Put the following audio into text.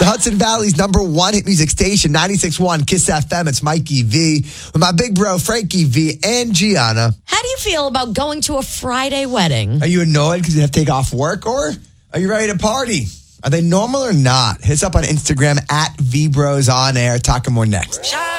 Hudson Valley's number one hit music station, 96.1 Kiss FM. It's Mikey V with my big bro, Frankie V and Gianna. How do you feel about going to a Friday wedding? Are you annoyed because you have to take off work, or are you ready to party? Are they normal or not? Hit us up on Instagram at VBrosOnAir. Talking more next.